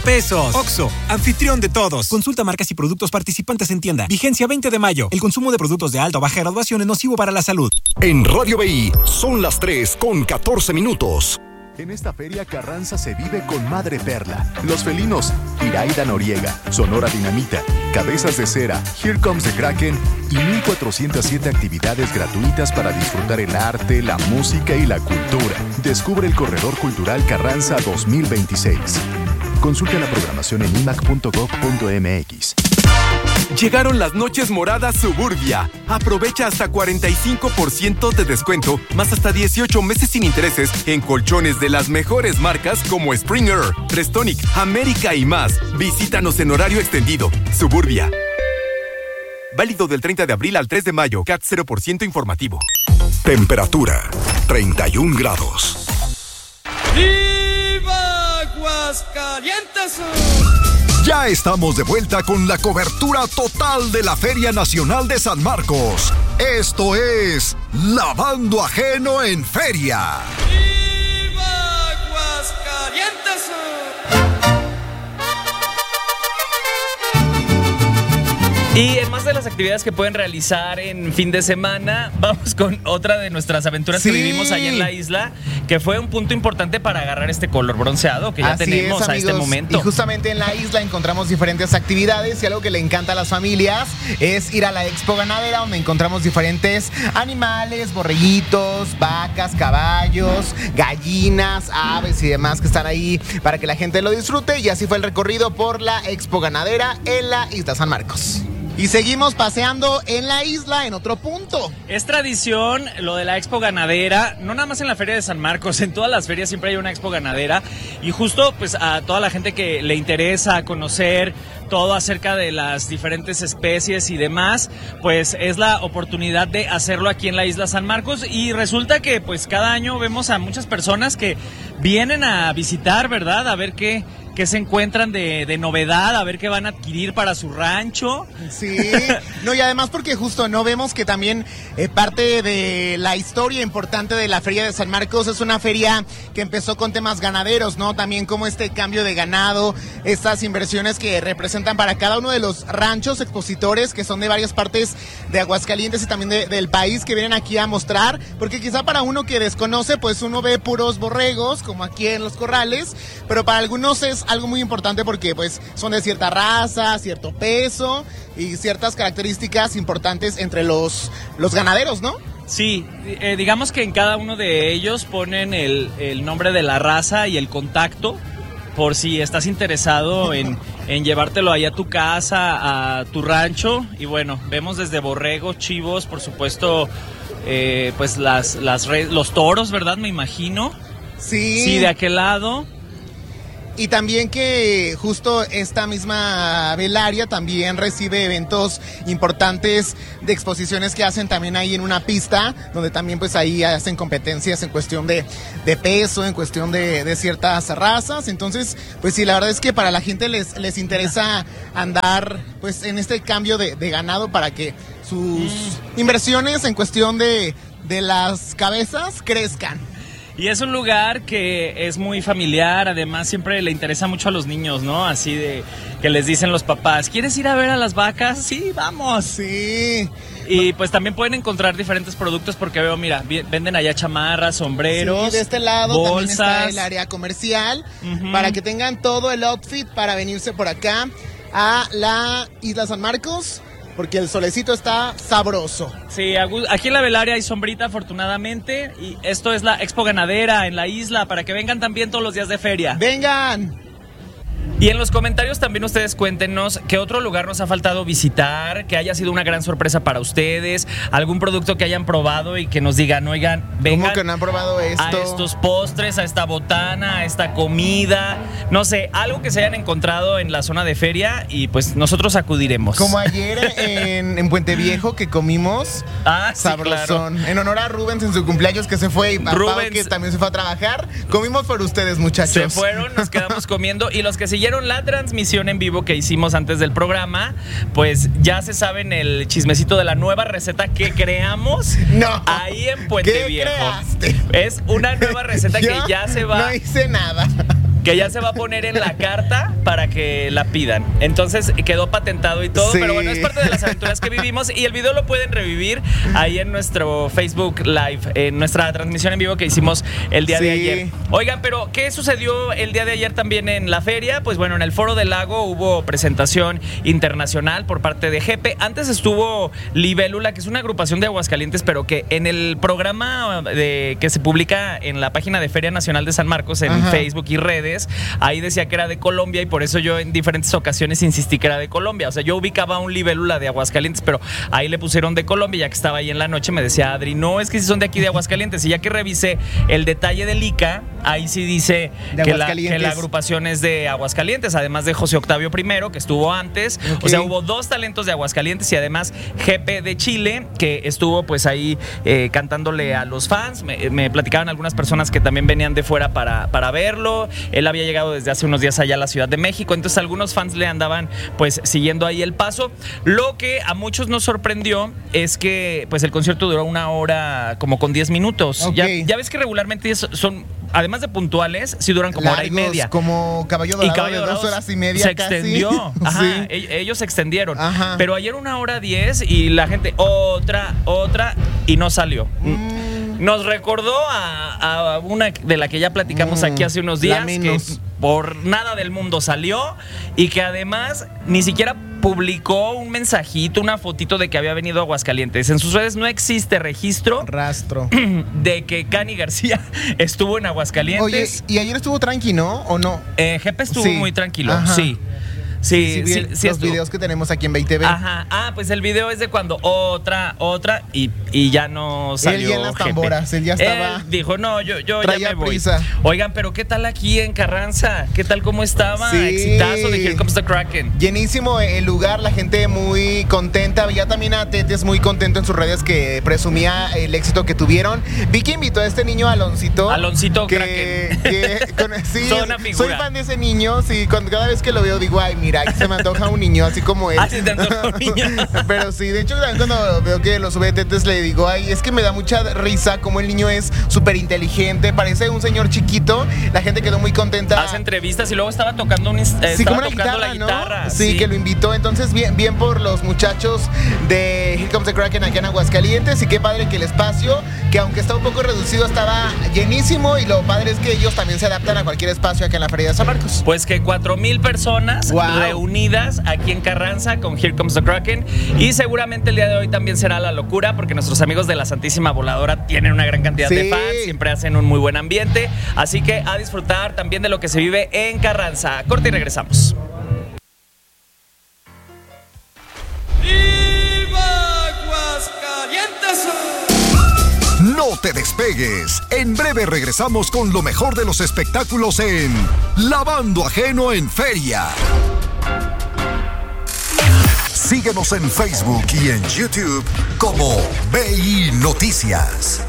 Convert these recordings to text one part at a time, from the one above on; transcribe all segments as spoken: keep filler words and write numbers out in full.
pesos. Oxxo, anfitrión de todos. Consulta marcas y productos participantes en tienda. Vigencia veinte de mayo. El consumo de productos de alta o baja graduación es nocivo para la salud. En Radio B I son las tres con catorce minutos. En esta feria Carranza se vive con Madre Perla, Los Felinos, Iraida Noriega, Sonora Dinamita, Cabezas de Cera, Here Comes the Kraken y mil cuatrocientas siete actividades gratuitas para disfrutar el arte, la música y la cultura. Descubre el Corredor Cultural Carranza dos mil veintiséis. Consulta la programación en i m a c punto gov punto m x. Llegaron las noches moradas Suburbia. Aprovecha hasta cuarenta y cinco por ciento de descuento, más hasta dieciocho meses sin intereses en colchones de las mejores marcas como Springer, Restonic, América y más. Visítanos en horario extendido. Suburbia. Válido del treinta de abril al tres de mayo. C A T cero por ciento informativo. Temperatura treinta y un grados. ¡Viva Aguascalientes! Ya estamos de vuelta con la cobertura total de la Feria Nacional de San Marcos. Esto es Lavando Ajeno en Feria. ¡Viva Aguascalientes! Y en más de las actividades que pueden realizar en fin de semana, vamos con otra de nuestras aventuras sí. que vivimos allá en la isla, que fue un punto importante para agarrar este color bronceado que ya Así tenemos es, a este momento. Y justamente en la isla encontramos diferentes actividades y algo que le encanta a las familias es ir a la Expo Ganadera, donde encontramos diferentes animales, borreguitos, vacas, caballos, gallinas, aves y demás que están ahí para que la gente lo disfrute. Y así fue el recorrido por la Expo Ganadera en la isla San Marcos. Y seguimos paseando en la isla en otro punto. Es tradición lo de la Expo Ganadera, no nada más en la Feria de San Marcos, en todas las ferias siempre hay una Expo Ganadera. Y justo pues a toda la gente que le interesa conocer todo acerca de las diferentes especies y demás, pues es la oportunidad de hacerlo aquí en la isla San Marcos. Y resulta que pues cada año vemos a muchas personas que vienen a visitar, ¿verdad? A ver qué... que se encuentran de, de novedad, a ver qué van a adquirir para su rancho. Sí, no, y además porque justo no vemos que también eh, parte de la historia importante de la Feria de San Marcos es una feria que empezó con temas ganaderos, ¿no? También como este cambio de ganado, estas inversiones que representan para cada uno de los ranchos expositores que son de varias partes de Aguascalientes y también de, del país que vienen aquí a mostrar, porque quizá para uno que desconoce, pues uno ve puros borregos, como aquí en los corrales, pero para algunos es algo muy importante porque pues son de cierta raza, cierto peso y ciertas características importantes entre los, los ganaderos, ¿no? Sí, eh, digamos que en cada uno de ellos ponen el, el nombre de la raza y el contacto por si estás interesado en, en llevártelo ahí a tu casa, a tu rancho. Y bueno, vemos desde borregos, chivos, por supuesto, eh, pues las, las re- los toros, ¿verdad? Me imagino. Sí. Sí, de aquel lado. Y también que justo esta misma velaria también recibe eventos importantes de exposiciones que hacen también ahí en una pista, donde también pues ahí hacen competencias en cuestión de, de peso, en cuestión de, de ciertas razas. Entonces, pues sí, la verdad es que para la gente les, les interesa andar pues en este cambio de, de ganado para que sus mm. inversiones en cuestión de, de las cabezas crezcan. Y es un lugar que es muy familiar, además siempre le interesa mucho a los niños, ¿no? Así de que les dicen los papás, ¿quieres ir a ver a las vacas? Sí, vamos. Sí. Y pues también pueden encontrar diferentes productos porque veo, mira, venden allá chamarras, sombreros, sí, de este lado bolsas. También está el área comercial, uh-huh. para que tengan todo el outfit para venirse por acá a la Isla San Marcos. Porque el solecito está sabroso. Sí, aquí en la velaria hay sombrita afortunadamente. Y esto es la Expo Ganadera en la isla, para que vengan también todos los días de feria. ¡Vengan! Y en los comentarios también ustedes cuéntenos qué otro lugar nos ha faltado visitar, que haya sido una gran sorpresa para ustedes, algún producto que hayan probado y que nos digan, oigan, vengan. ¿Cómo que no han probado esto? A estos postres, a esta botana, a esta comida, no sé, algo que se hayan encontrado en la zona de feria y pues nosotros acudiremos. Como ayer en, en Puente Viejo que comimos, ah, sí, sabrosón. Claro. En honor a Rubens en su cumpleaños que se fue y a Pau que también se fue a trabajar, comimos por ustedes, muchachos. Se fueron, nos quedamos comiendo y los que siguieron la transmisión en vivo que hicimos antes del programa, pues ya se saben el chismecito de la nueva receta que creamos no, ahí en Puente ¿qué Viejo. creaste? Es una nueva receta que ya se va. No hice nada. que ya se va a poner en la carta para que la pidan. Entonces quedó patentado y todo, sí. Pero bueno, es parte de las aventuras que vivimos y el video lo pueden revivir ahí en nuestro Facebook Live, en nuestra transmisión en vivo que hicimos el día sí. de ayer. Oigan, pero ¿qué sucedió el día de ayer también en la feria? Pues bueno, en el Foro del Lago hubo presentación internacional por parte de Jepe. Antes estuvo Libélula, que es una agrupación de Aguascalientes, pero que en el programa de, que se publica en la página de Feria Nacional de San Marcos en Ajá. Facebook y redes, ahí decía que era de Colombia y por eso yo en diferentes ocasiones insistí que era de Colombia. O sea, yo ubicaba un Libélula de Aguascalientes, pero ahí le pusieron de Colombia. Ya que estaba ahí en la noche me decía Adri, no, es que si son de aquí de Aguascalientes. Y ya que revisé el detalle del I C A, ahí sí dice que la, que la agrupación es de Aguascalientes, además de José Octavio I, que estuvo antes. Okay. O sea, hubo dos talentos de Aguascalientes y además Jepe de Chile, que estuvo pues ahí eh, cantándole a los fans. Me, me platicaban algunas personas que también venían de fuera para, para verlo. Él había llegado desde hace unos días allá a la Ciudad de México, entonces algunos fans le andaban pues siguiendo ahí el paso. Lo que a muchos nos sorprendió es que pues el concierto duró una hora como con diez minutos. Okay. Ya, ya ves que regularmente son, además de puntuales, sí duran como Largos, hora y media. Como Caballo Dorado, y Caballo de Dorado dos horas y media se casi. extendió. Ajá, sí. Ellos se extendieron. Ajá. Pero ayer una hora diez y la gente otra, otra y no salió. Mm. Nos recordó a, a una de la que ya platicamos mm, aquí hace unos días, que por nada del mundo salió y que además ni siquiera publicó un mensajito, una fotito de que había venido a Aguascalientes. En sus redes no existe registro, rastro de que Cani García estuvo en Aguascalientes. Oye, y ayer estuvo tranqui, ¿no? ¿O no? Eh, Jepe estuvo sí. muy tranquilo, Ajá. sí. Sí, sí, sí, sí, los estuvo. videos que tenemos aquí en veinte ve. Ajá, ah, pues el video es de cuando otra, otra y, y ya no salió. Él ya en las tamboras, él ya estaba. Él dijo, no, yo, yo ya me voy. Prisa. Oigan, pero ¿qué tal aquí en Carranza? ¿Qué tal cómo estaba? Sí. Exitazo de Here Comes the Kraken. Llenísimo el lugar, la gente muy contenta. Ya también a Tetes muy contento en sus redes que presumía el éxito que tuvieron. Vi que invitó a este niño Aloncito. Aloncito que, Kraken. Que, con, sí, Son una figura. Soy fan de ese niño, sí, cuando, cada vez que lo veo digo, ay, mira, aquí se me antoja un niño así como él. Ah, sí, te antoja un niño. Pero sí, de hecho también cuando veo que lo sube Tetes le digo, ay, es que me da mucha risa como el niño es súper inteligente, parece un señor chiquito. La gente quedó muy contenta. Hace entrevistas y luego estaba tocando un, eh, sí, estaba como una tocando guitarra, la ¿no? guitarra. Sí, sí, que lo invitó. Entonces, bien, bien por los muchachos de Here Comes the Kraken aquí en Aguascalientes. Y qué padre que el espacio, que aunque está un poco reducido, estaba llenísimo. Y lo padre es que ellos también se adaptan a cualquier espacio aquí en la Feria de San Marcos. Pues que cuatro mil personas wow. reunidas aquí en Carranza con Here Comes the Kraken. Y seguramente el día de hoy también será la locura, porque nuestros amigos de la Santísima Voladora tienen una gran cantidad sí. de fans, siempre hacen un muy buen ambiente. Así que a disfrutar también de lo que se vive en Carranza. Corte y regresamos. ¡Viva Aguascalientes! No te despegues. En breve regresamos con lo mejor de los espectáculos en Lavando Ajeno en Feria. Síguenos en Facebook y en YouTube como B I Noticias.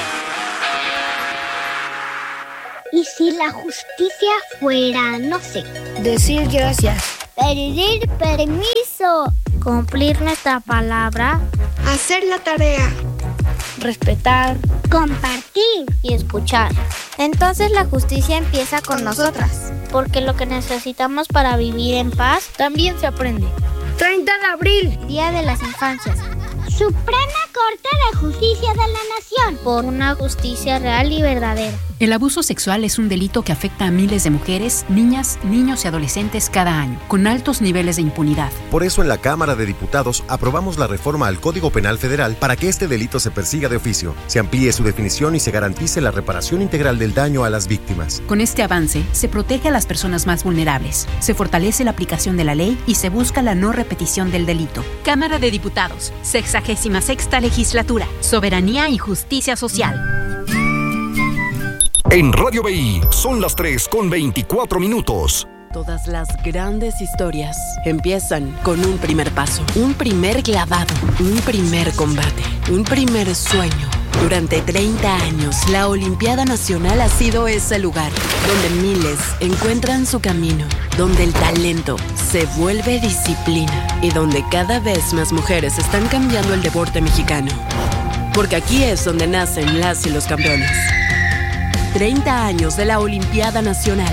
¿Y si la justicia fuera, no sé, decir gracias, pedir permiso, cumplir nuestra palabra, hacer la tarea, respetar, compartir y escuchar? Entonces la justicia empieza con, con nosotras, nosotras, porque lo que necesitamos para vivir en paz también se aprende. treinta de abril, Día de las Infancias. Suprema Corte de Justicia de la Nación. Por una justicia real y verdadera. El abuso sexual es un delito que afecta a miles de mujeres, niñas, niños y adolescentes cada año, con altos niveles de impunidad. Por eso en la Cámara de Diputados aprobamos la reforma al Código Penal Federal para que este delito se persiga de oficio, se amplíe su definición y se garantice la reparación integral del daño a las víctimas. Con este avance, se protege a las personas más vulnerables, se fortalece la aplicación de la ley y se busca la no repetición del delito. Cámara de Diputados, sexagésima sexta legislatura, soberanía y justicia social. En Radio B I son las tres con veinticuatro minutos. Todas las grandes historias empiezan con un primer paso, un primer clavado, un primer combate, un primer sueño. Durante treinta años, la Olimpiada Nacional ha sido ese lugar donde miles encuentran su camino, donde el talento se vuelve disciplina y donde cada vez más mujeres están cambiando el deporte mexicano. Porque aquí es donde nacen las y los campeones. treinta años de la Olimpiada Nacional.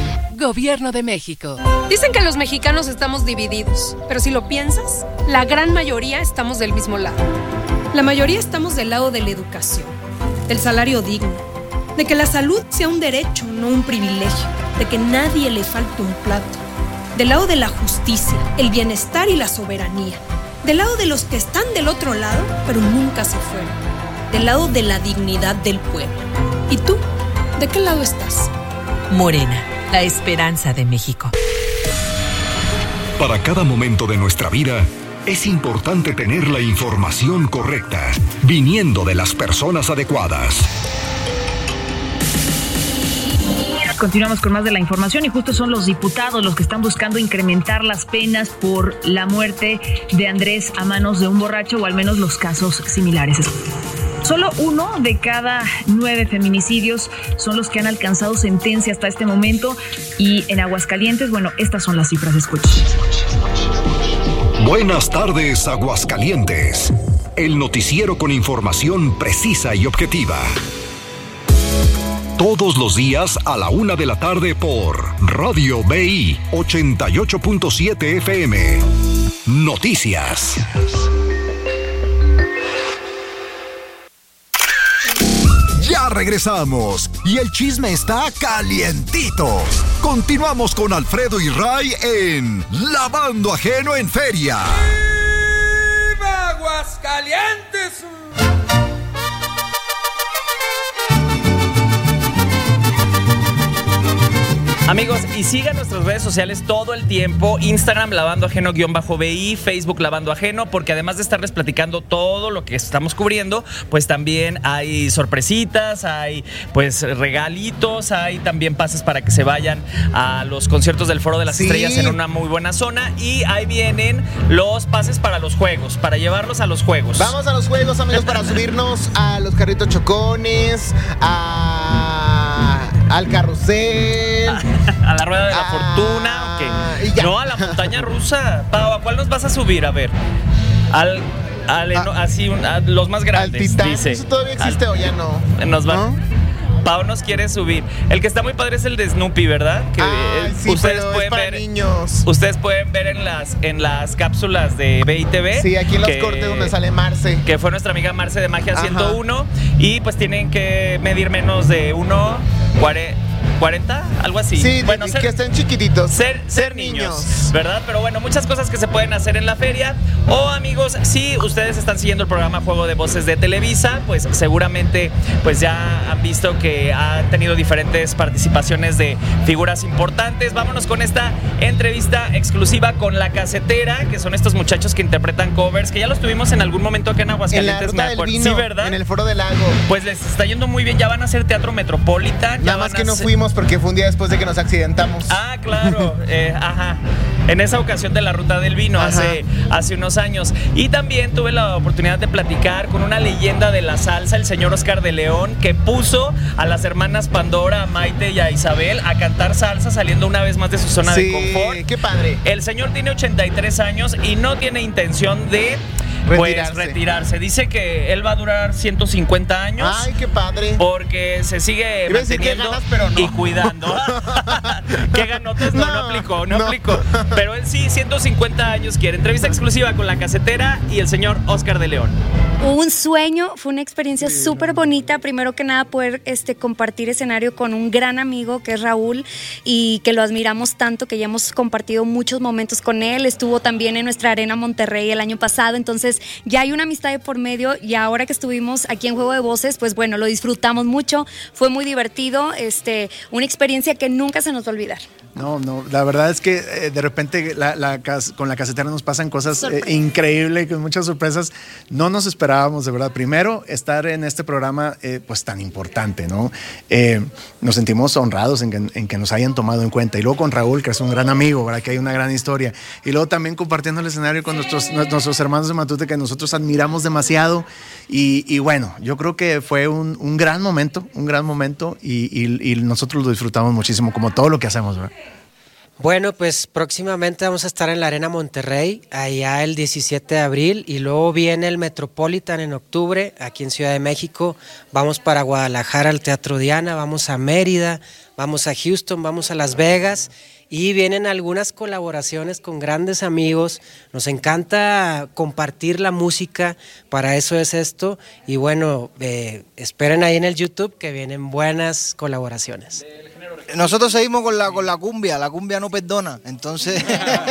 Gobierno de México. Dicen que los mexicanos estamos divididos, pero si lo piensas, la gran mayoría estamos del mismo lado. La mayoría estamos del lado de la educación, del salario digno, de que la salud sea un derecho, no un privilegio, de que nadie le falte un plato, del lado de la justicia, el bienestar y la soberanía, del lado de los que están del otro lado, pero nunca se fueron, del lado de la dignidad del pueblo. ¿Y tú? ¿De qué lado estás? Morena, la esperanza de México. Para cada momento de nuestra vida, es importante tener la información correcta, viniendo de las personas adecuadas. Continuamos con más de la información y justo son los diputados los que están buscando incrementar las penas por la muerte de Andrés a manos de un borracho, o al menos los casos similares. Solo uno de cada nueve feminicidios son los que han alcanzado sentencia hasta este momento, y en Aguascalientes, bueno, estas son las cifras, escuchen. Buenas tardes, Aguascalientes. El noticiero con información precisa y objetiva. Todos los días a la una de la tarde por Radio B I ochenta y ocho punto siete F M. Noticias. Ya regresamos y el chisme está calientito. Continuamos con Alfredo y Ray en Lavando Ajeno en Feria. ¡Viva Aguascalientes! Amigos, y sigan nuestras redes sociales todo el tiempo: Instagram Lavando Ajeno-B I, Facebook Lavando Ajeno, porque además de estarles platicando todo lo que estamos cubriendo, pues también hay sorpresitas, hay pues regalitos, hay también pases para que se vayan a los conciertos del Foro de las sí. Estrellas en una muy buena zona, y ahí vienen los pases para los juegos, para llevarlos a los juegos. Vamos a los juegos, amigos, para subirnos a los carritos chocones, a... al carrusel, a, a la rueda de la ah, fortuna, okay. No, a la montaña rusa. Pau, ¿a cuál nos vas a subir? A ver, al, al ah, así un, a los más grandes. Al Titán. Dice. ¿Eso todavía existe al, o ya no? Nos va. ¿No? Pau nos quiere subir. El que está muy padre es el de Snoopy, ¿verdad? Que Ay, sí, ustedes pero pueden es para ver. Niños. Ustedes pueden ver en las en las cápsulas de B I T V. Sí, aquí en los que, cortes donde sale Marce. Que fue nuestra amiga Marce de Magia Ajá. ciento uno. Y pues tienen que medir menos de uno cuarenta, algo así. Sí, bueno, de, ser, que estén chiquititos. Ser, ser, ser niños, niños, ¿verdad? Pero bueno, muchas cosas que se pueden hacer en la feria. O amigos, si ustedes están siguiendo el programa Juego de Voces de Televisa, pues seguramente pues ya han visto que ha tenido diferentes participaciones de figuras importantes. Vámonos con esta entrevista exclusiva con La Casetera, que son estos muchachos que interpretan covers, que ya los tuvimos en algún momento acá en Aguascalientes. En la Ruta del Vino, sí, ¿verdad? En el Foro del Lago. Pues les está yendo muy bien, ya van a hacer Teatro Metropolitan. Nada más que no fuimos porque fue un día después de que nos accidentamos. Ah, claro, eh, ajá. En esa ocasión de la Ruta del Vino, hace, hace unos años. Y también tuve la oportunidad de platicar con una leyenda de la salsa, el señor Oscar de León, que puso a las hermanas Pandora, a Maite y a Isabel a cantar salsa, saliendo una vez más de su zona sí, de confort. Qué padre. El señor tiene ochenta y tres años y no tiene intención de retirarse. Pues retirarse. Dice que él va a durar ciento cincuenta años. Ay, qué padre. Porque se sigue Iba manteniendo ganas, pero no. y cuidando. ¿Qué ganotes? No, no, no aplicó, no, no aplicó. Pero él sí, ciento cincuenta años quiere. Entrevista exclusiva con La Casetera y el señor Oscar de León. Un sueño, fue una experiencia súper bonita. Primero que nada, poder este, compartir escenario con un gran amigo que es Raúl, y que lo admiramos tanto, que ya hemos compartido muchos momentos con él. Estuvo también en nuestra Arena Monterrey el año pasado, entonces ya hay una amistad de por medio, y ahora que estuvimos aquí en Juego de Voces, pues bueno, lo disfrutamos mucho, fue muy divertido, este, una experiencia que nunca se nos va a olvidar. No, no, la verdad es que eh, de repente la, la, con La Casetera nos pasan cosas eh, increíbles, con muchas sorpresas. No nos esperábamos, de verdad. Primero, estar en este programa eh, pues tan importante, ¿no? Eh, nos sentimos honrados en que, en que nos hayan tomado en cuenta. Y luego con Raúl, que es un gran amigo, ¿verdad? Que hay una gran historia. Y luego también compartiendo el escenario con nuestros, nuestros hermanos de Matute, que nosotros admiramos demasiado. Y, y bueno, yo creo que fue un, un gran momento, un gran momento, y, y, y nosotros lo disfrutamos muchísimo, como todo lo que hacemos, ¿verdad? Bueno, pues próximamente vamos a estar en la Arena Monterrey, allá el diecisiete de abril, y luego viene el Metropolitan en octubre, aquí en Ciudad de México. Vamos para Guadalajara al Teatro Diana, vamos a Mérida, vamos a Houston, vamos a Las Vegas y vienen algunas colaboraciones con grandes amigos. Nos encanta compartir la música, para eso es esto. Y bueno, eh, esperen ahí en el YouTube que vienen buenas colaboraciones. Nosotros seguimos con la con la cumbia, la cumbia no perdona, entonces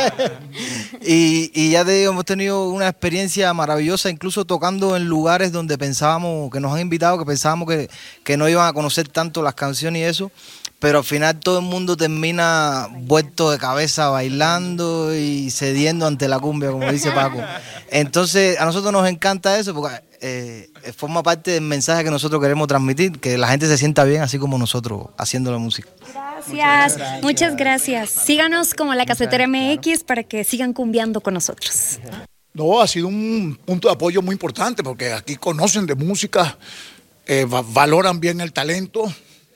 y, y ya te digo, hemos tenido una experiencia maravillosa, incluso tocando en lugares donde pensábamos, que nos han invitado, que pensábamos que, que no iban a conocer tanto las canciones y eso, pero al final todo el mundo termina vuelto de cabeza bailando y cediendo ante la cumbia, como dice Paco. Entonces a nosotros nos encanta eso porque eh, forma parte del mensaje que nosotros queremos transmitir, que la gente se sienta bien así como nosotros haciendo la música. Gracias, gracias. Muchas gracias. Síganos como La Casetera M X para que sigan cumbiando con nosotros. No, ha sido un punto de apoyo muy importante porque aquí conocen de música, eh, valoran bien el talento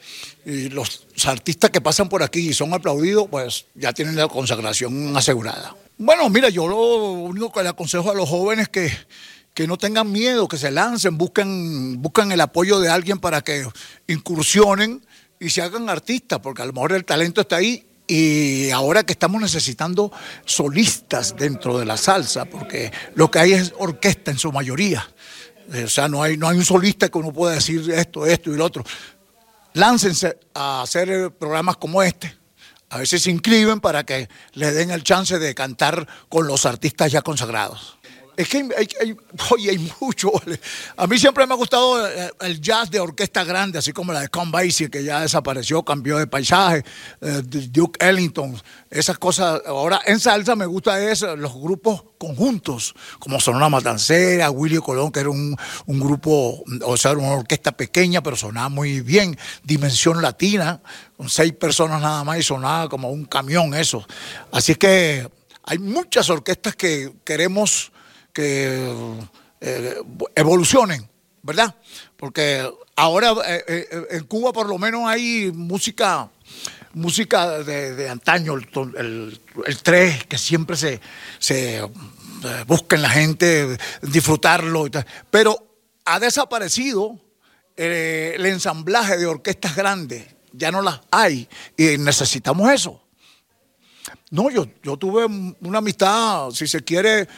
y los artistas que pasan por aquí y son aplaudidos, pues ya tienen la consagración asegurada. Bueno, mira, yo lo único que le aconsejo a los jóvenes que que no tengan miedo, que se lancen, busquen, busquen el apoyo de alguien para que incursionen y se hagan artistas, porque a lo mejor el talento está ahí y ahora que estamos necesitando solistas dentro de la salsa, porque lo que hay es orquesta en su mayoría, o sea, no hay, no hay un solista que uno pueda decir esto, esto y lo otro. Láncense a hacer programas como este, a ver si se inscriben para que les den el chance de cantar con los artistas ya consagrados. Es que hay, hay, hay, oye, hay mucho. A mí siempre me ha gustado el, el jazz de orquesta grande, así como la de Count Basie, que ya desapareció, cambió de paisaje, eh, Duke Ellington, esas cosas. Ahora en salsa me gusta eso, los grupos conjuntos, como Sonora Matancera, Willy Colón, que era un, un grupo, o sea, una orquesta pequeña, pero sonaba muy bien. Dimensión Latina, con seis personas nada más y sonaba como un camión eso. Así que hay muchas orquestas que queremos que eh, evolucionen, ¿verdad? Porque ahora eh, eh, en Cuba por lo menos hay música música de, de antaño, el, el, el tres, que siempre se, se eh, busca en la gente, disfrutarlo, y tal. Pero ha desaparecido eh, el ensamblaje de orquestas grandes, ya no las hay y necesitamos eso. No, yo, yo tuve una amistad, si se quiere,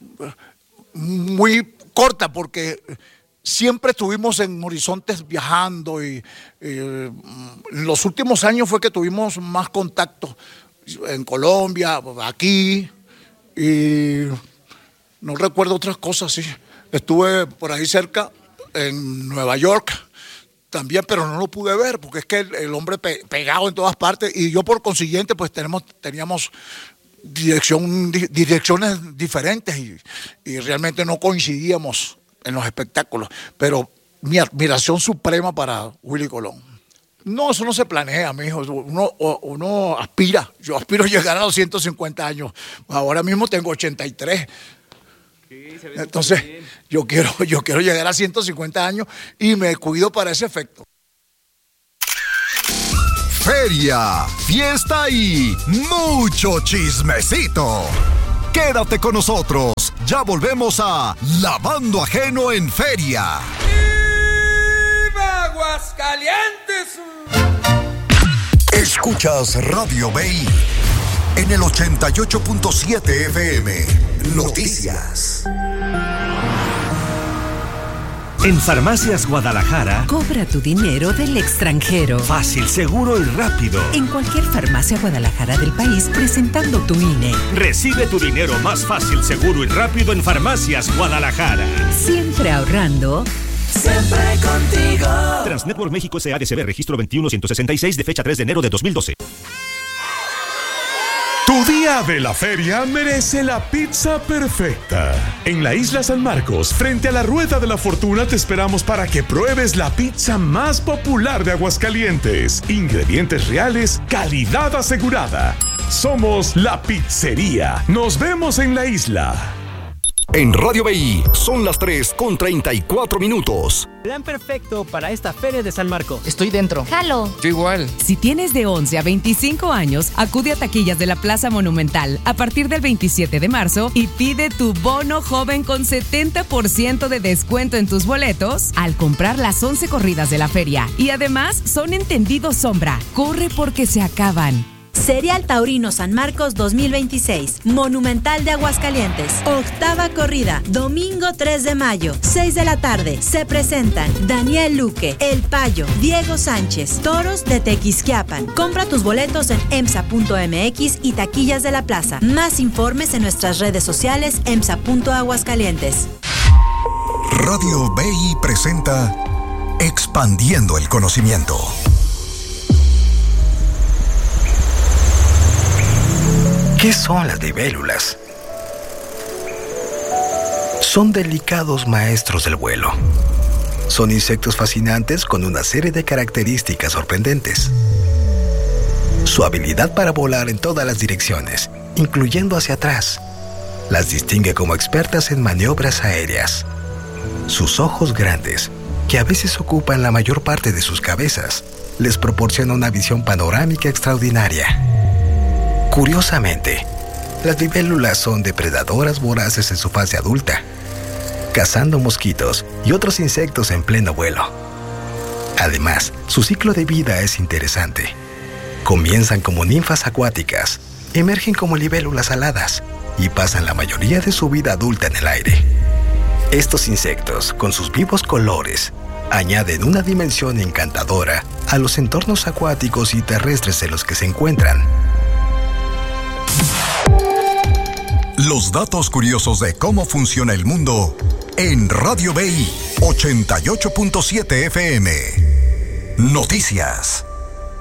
muy corta, porque siempre estuvimos en horizontes viajando y, y en los últimos años fue que tuvimos más contacto en Colombia, aquí, y no recuerdo otras cosas, sí. Estuve por ahí cerca, en Nueva York, también, pero no lo pude ver porque es que el, el hombre pe, pegado en todas partes y yo por consiguiente pues tenemos, teníamos dirección, di, direcciones diferentes y, y realmente no coincidíamos en los espectáculos, pero mi admiración suprema para Willy Colón. No, eso no se planea, mijo, uno, uno aspira, yo aspiro a llegar a los ciento cincuenta años, ahora mismo tengo ochenta y tres. Entonces yo quiero, yo quiero llegar a ciento cincuenta años y me cuido para ese efecto. Feria, fiesta y mucho chismecito. Quédate con nosotros, ya volvemos a Lavando Ajeno en Feria. ¡Viva Aguascalientes! Escuchas Radio B I en el ochenta y ocho punto siete F M. Noticias. En Farmacias Guadalajara, cobra tu dinero del extranjero. Fácil, seguro y rápido. En cualquier farmacia Guadalajara del país, presentando tu I N E. Recibe tu dinero más fácil, seguro y rápido en Farmacias Guadalajara. Siempre ahorrando. Siempre contigo. Transnetwork México S A D C B, registro veintiuno ciento sesenta y seis, de fecha tres de enero de dos mil doce. Tu día de la feria merece la pizza perfecta. En la Isla San Marcos, frente a la Rueda de la Fortuna, te esperamos para que pruebes la pizza más popular de Aguascalientes. Ingredientes reales, calidad asegurada. Somos La Pizzería. Nos vemos en la isla. En Radio B I son las tres con treinta y cuatro minutos. Plan perfecto para esta Feria de San Marcos. Estoy dentro. Jalo. Yo igual. Si tienes de once a veinticinco años, acude a taquillas de la Plaza Monumental a partir del veintisiete de marzo y pide tu bono joven con setenta por ciento de descuento en tus boletos al comprar las once corridas de la feria. Y además son entendidos sombra. Corre porque se acaban. Serial Taurino San Marcos dos mil veintiséis, Monumental de Aguascalientes, octava corrida, domingo tres de mayo, seis de la tarde. Se presentan Daniel Luque, El Payo, Diego Sánchez, Toros de Tequisquiapan. Compra tus boletos en emsa punto m x y taquillas de la plaza. Más informes en nuestras redes sociales emsa punto aguascalientes. Radio B I presenta Expandiendo el Conocimiento. ¿Qué son las libélulas? Son delicados maestros del vuelo. Son insectos fascinantes con una serie de características sorprendentes. Su habilidad para volar en todas las direcciones, incluyendo hacia atrás, las distingue como expertas en maniobras aéreas. Sus ojos grandes, que a veces ocupan la mayor parte de sus cabezas, les proporciona una visión panorámica extraordinaria. Curiosamente, las libélulas son depredadoras voraces en su fase adulta, cazando mosquitos y otros insectos en pleno vuelo. Además, su ciclo de vida es interesante. Comienzan como ninfas acuáticas, emergen como libélulas aladas y pasan la mayoría de su vida adulta en el aire. Estos insectos, con sus vivos colores, añaden una dimensión encantadora a los entornos acuáticos y terrestres en los que se encuentran. Los datos curiosos de cómo funciona el mundo en Radio B I ochenta y ocho punto siete F M. Noticias.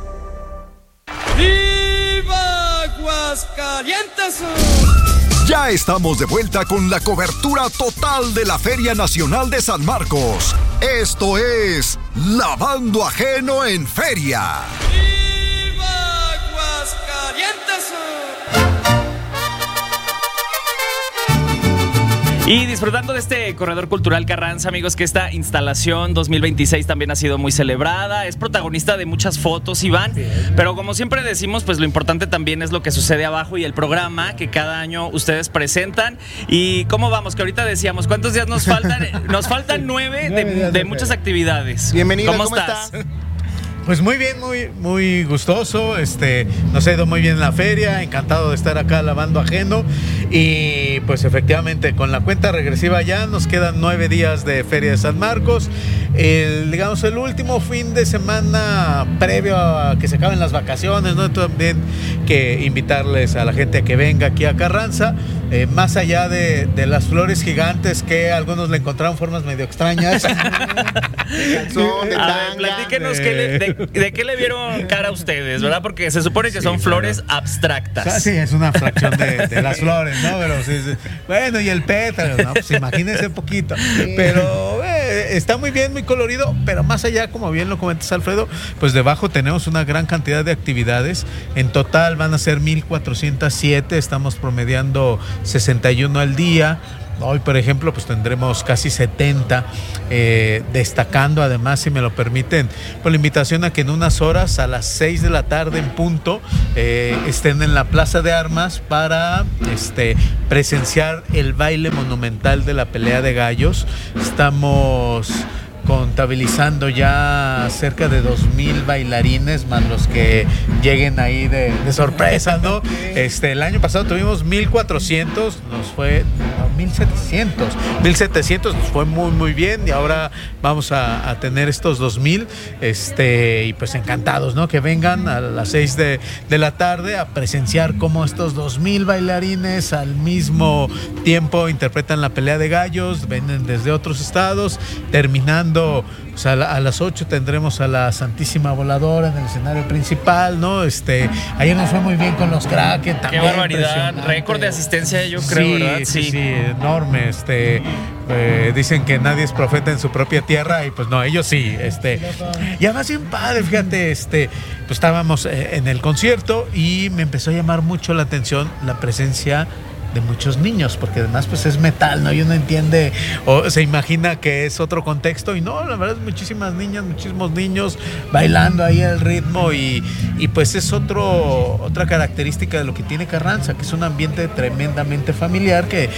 ¡Viva Aguascalientes! Ya estamos de vuelta con la cobertura total de la Feria Nacional de San Marcos. Esto es Lavando Ajeno en Feria. ¡Viva Aguascalientes! Y disfrutando de este corredor cultural Carranza, amigos, que esta instalación dos mil veintiséis también ha sido muy celebrada, es protagonista de muchas fotos, Iván, pero como siempre decimos, pues lo importante también es lo que sucede abajo y el programa que cada año ustedes presentan. Y cómo vamos, que ahorita decíamos, ¿cuántos días nos faltan? Nos faltan nueve de, de muchas actividades. Bienvenido, ¿cómo, ¿cómo estás? está? Pues muy bien, muy, muy gustoso, este, nos ha ido muy bien en la feria, encantado de estar acá lavando ajeno y pues efectivamente con la cuenta regresiva ya nos quedan nueve días de Feria de San Marcos, el, digamos el último fin de semana previo a que se acaben las vacaciones, ¿no? También que invitarles a la gente a que venga aquí a Carranza, eh, más allá de, de las flores gigantes que a algunos le encontraron formas medio extrañas. De calzón, de A tanga, ver, platíquenos de... qué le, de, de qué le vieron cara a ustedes, ¿verdad? Porque se supone que Sí, son claro. flores abstractas. Sí, es una fracción de, de las flores, ¿no? Pero sí, sí. Bueno, y el pétalo, ¿no? Pues imagínense un poquito. Pero eh, está muy bien, muy colorido, pero más allá, como bien lo comentas, Alfredo, pues debajo tenemos una gran cantidad de actividades. En total van a ser mil cuatrocientos siete, estamos promediando sesenta y uno al día. Hoy, por ejemplo, pues tendremos casi setenta, eh, destacando además, si me lo permiten, por la invitación a que en unas horas, a las seis de la tarde en punto, eh, estén en la Plaza de Armas para este, presenciar el baile monumental de la pelea de gallos. Estamos contabilizando ya cerca de dos mil bailarines, más los que lleguen ahí de, de sorpresa, ¿no? Este, el año pasado tuvimos mil cuatrocientos, nos fue no, mil setecientos, mil setecientos nos fue muy muy bien y ahora vamos a, a tener estos dos mil, este, y pues encantados, ¿no? Que vengan a las seis de, de la tarde a presenciar cómo estos dos mil bailarines al mismo tiempo interpretan la pelea de gallos, vienen desde otros estados, terminando. O sea, a las ocho tendremos a la Santísima Voladora en el escenario principal, ¿no? Este, ayer nos fue muy bien con los Kraken también. Qué barbaridad, récord de asistencia, yo creo, sí, ¿verdad? Sí, sí, sí, enorme. Este, eh, dicen que nadie es profeta en su propia tierra y pues no, ellos sí. Este, y además bien padre, fíjate, este, pues estábamos en el concierto y me empezó a llamar mucho la atención la presencia de muchos niños, porque además pues es metal, ¿no? Y uno entiende o se imagina que es otro contexto y no, la verdad es muchísimas niñas, muchísimos niños bailando ahí al ritmo y, y pues es otro, otra característica de lo que tiene Carranza, que es un ambiente tremendamente familiar, que,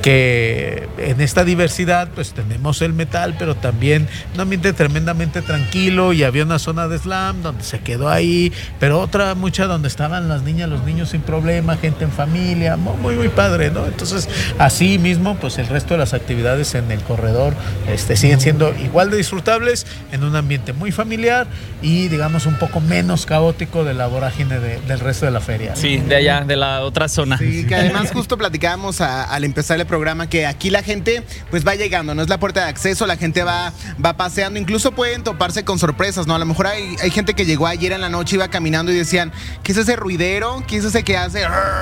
que en esta diversidad pues tenemos el metal, pero también un ambiente tremendamente tranquilo y había una zona de slam donde se quedó ahí, pero otra mucha donde estaban las niñas, los niños sin problema, gente en familia, muy muy padre, ¿no? Entonces, así mismo, pues el resto de las actividades en el corredor este, siguen siendo igual de disfrutables en un ambiente muy familiar y digamos un poco menos caótico de la vorágine de, del resto de la feria. Sí, de allá, de la otra zona. Sí, que además justo platicábamos a, al empezar el programa que aquí la gente pues va llegando, no es la puerta de acceso, la gente va, va paseando, incluso pueden toparse con sorpresas, ¿no? A lo mejor hay, hay gente que llegó ayer en la noche, iba caminando y decían, ¿qué es ese ruidero? ¿Qué es ese que hace?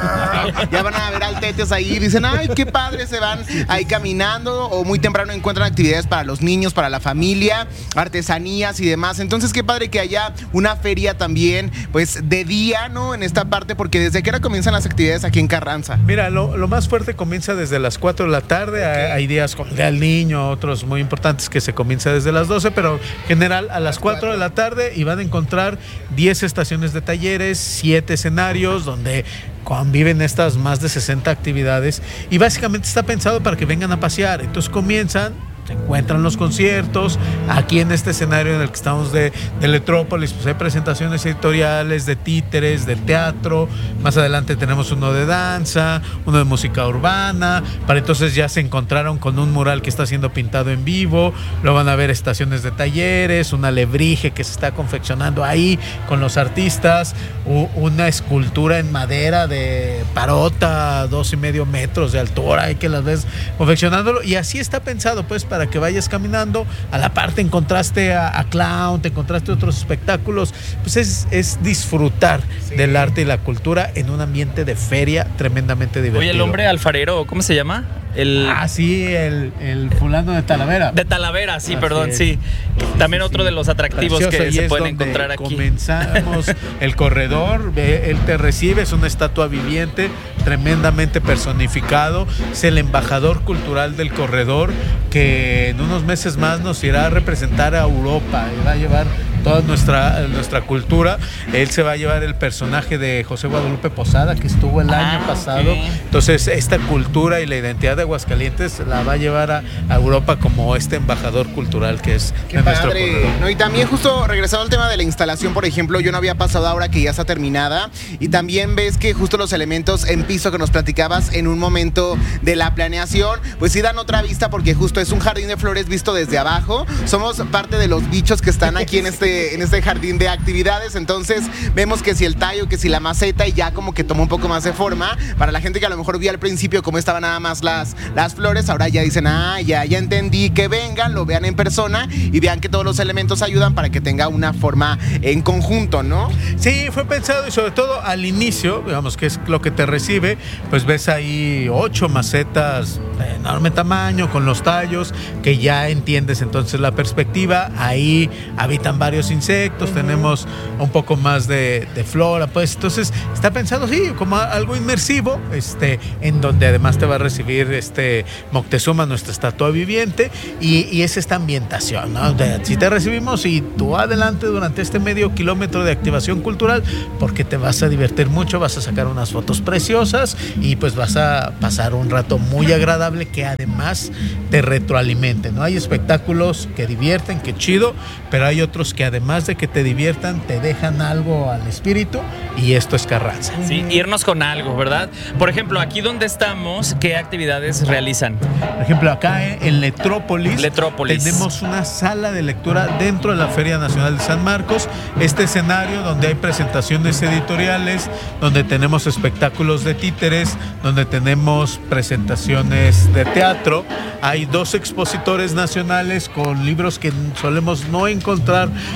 Ya van a ver al Tetes ahí y dicen, ay, qué padre, se van ahí caminando o muy temprano encuentran actividades para los niños, para la familia, artesanías y demás. Entonces, qué padre que haya una feria también, pues de día, ¿no? En esta parte, porque desde qué hora comienzan las actividades aquí en Carranza. Mira, lo, lo más fuerte comienza desde las cuatro de la tarde, okay. Hay días con el Día del Niño, otros muy importantes que se comienza desde las doce, pero en general a las cuatro de la tarde y van a encontrar diez estaciones de talleres, siete escenarios donde conviven estas más de sesenta actividades y básicamente está pensado para que vengan a pasear. Entonces comienzan, se encuentran los conciertos, aquí en este escenario en el que estamos de, de Electrópolis, pues hay presentaciones editoriales, de títeres, de teatro, más adelante tenemos uno de danza, uno de música urbana, para entonces ya se encontraron con un mural que está siendo pintado en vivo, lo van a ver estaciones de talleres, una alebrije que se está confeccionando ahí con los artistas, una escultura en madera de parota, dos y medio metros de altura, hay que las ves confeccionándolo y así está pensado pues para que vayas caminando, a la parte encontraste a, a clown, te encontraste otros espectáculos, pues es, es disfrutar sí. del arte y la cultura en un ambiente de feria tremendamente divertido. Oye, el hombre alfarero, ¿cómo se llama? El... Ah, sí, el, el fulano de Talavera. De Talavera, sí, Así perdón, es. sí. También sí, otro sí. de los atractivos Precioso, que se pueden encontrar aquí. Comenzamos el corredor, él te recibe, es una estatua viviente, tremendamente personificado, es el embajador cultural del corredor que en unos meses más nos irá a representar a Europa y va a llevar toda nuestra, nuestra cultura. Él se va a llevar el personaje de José Guadalupe Posada, que estuvo el ah, año pasado. Okay. Entonces, esta cultura y la identidad de Aguascalientes la va a llevar a, a Europa como este embajador cultural que es Qué de nuestro corredor. No, y también justo regresando al tema de la instalación, por ejemplo, yo no había pasado ahora que ya está terminada, y también ves que justo los elementos en piso que nos platicabas en un momento de la planeación, pues sí dan otra vista, porque justo es un jardín de flores visto desde abajo. Somos parte de los bichos que están aquí en este en este jardín de actividades, entonces vemos que si el tallo, que si la maceta, y ya como que toma un poco más de forma. Para la gente que a lo mejor vio al principio cómo estaban nada más las, las flores, ahora ya dicen, ah, ya, ya entendí, que vengan, lo vean en persona y vean que todos los elementos ayudan para que tenga una forma en conjunto, ¿no? Sí, fue pensado, y sobre todo al inicio, digamos que es lo que te recibe, pues ves ahí ocho macetas de enorme tamaño con los tallos, que ya entiendes entonces la perspectiva. Ahí habitan varios insectos, uh-huh. tenemos un poco más de, de flora, pues entonces está pensado sí, como algo inmersivo, este, en donde además te va a recibir este Moctezuma, nuestra estatua viviente, y, y es esta ambientación, ¿no? Si te recibimos y tú adelante durante este medio kilómetro de activación cultural, porque te vas a divertir mucho, vas a sacar unas fotos preciosas y pues vas a pasar un rato muy agradable que además te retroalimente, ¿no? Hay espectáculos que divierten, que chido, pero hay otros que además de que te diviertan, te dejan algo al espíritu, y esto es Carranza. Sí, irnos con algo, ¿verdad? Por ejemplo, aquí donde estamos, ¿qué actividades realizan? Por ejemplo, acá en Letrópolis, Letrópolis tenemos una sala de lectura dentro de la Feria Nacional de San Marcos, este escenario donde hay presentaciones editoriales, donde tenemos espectáculos de títeres, donde tenemos presentaciones de teatro. Hay dos expositores nacionales con libros que solemos no encontrar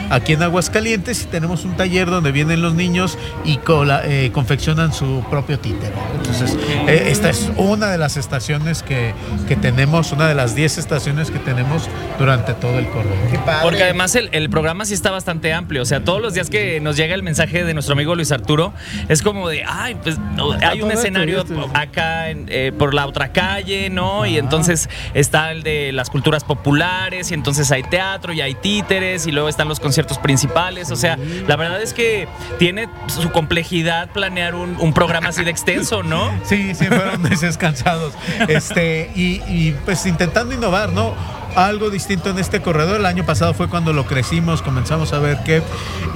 aquí en Aguascalientes, y tenemos un taller donde vienen los niños y cola, eh, confeccionan su propio títere. Entonces, eh, esta es una de las estaciones que, que tenemos, una de las diez estaciones que tenemos durante todo el corredor. Porque además el, el programa sí está bastante amplio, o sea, todos los días que nos llega el mensaje de nuestro amigo Luis Arturo, es como de, ay, pues hay un escenario acá en, eh, por la otra calle, ¿no? Y entonces está el de las culturas populares, y entonces hay teatro y hay títeres, y luego están los conciertos principales, o sea, la verdad es que tiene su complejidad planear un, un programa así de extenso, ¿no? Sí, sí, fueron meses cansados. Este, y, y pues intentando innovar, ¿no? Algo distinto en este corredor. El año pasado fue cuando lo crecimos, comenzamos a ver qué,